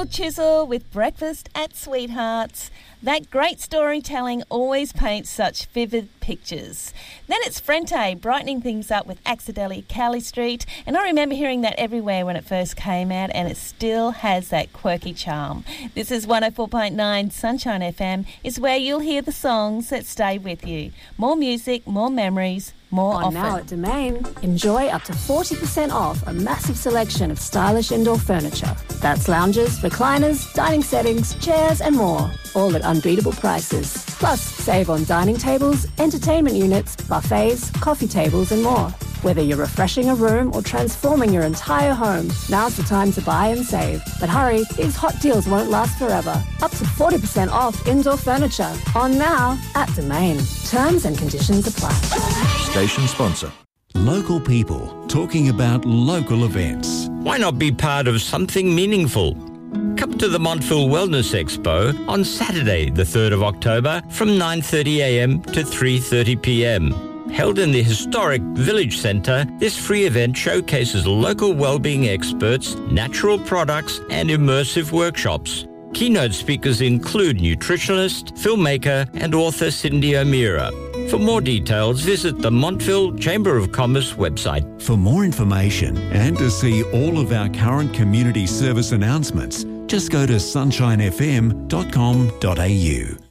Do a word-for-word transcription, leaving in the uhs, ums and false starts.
Joel Chisel with Breakfast at Sweethearts. That great storytelling always paints such vivid pictures. Then it's Frente, brightening things up with Accidentally Cali Street. And I remember hearing that everywhere when it first came out, and it still has that quirky charm. This is one oh four point nine Sunshine F M, is where you'll hear the songs that stay with you. More music, more memories, more On often. now at Domain, enjoy up to forty percent off a massive selection of stylish indoor furniture. That's lounges, recliners, dining settings, chairs and more, all at unbeatable prices. Plus, save on dining tables, entertainment units, buffets, coffee tables and more. Whether you're refreshing a room or transforming your entire home, now's the time to buy and save. But hurry, these hot deals won't last forever. Up to forty percent off indoor furniture. On now at Domain. Terms and conditions apply. Station sponsor. Local people talking about local events. Why not be part of something meaningful? Come to the Montville Wellness Expo on Saturday, the third of October from nine thirty a m to three thirty p m. Held in the historic Village Centre, this free event showcases local wellbeing experts, natural products and immersive workshops. Keynote speakers include nutritionist, filmmaker and author Cindy O'Meara. For more details, visit the Montville Chamber of Commerce website. For more information and to see all of our current community service announcements, just go to sunshine f m dot com dot a u.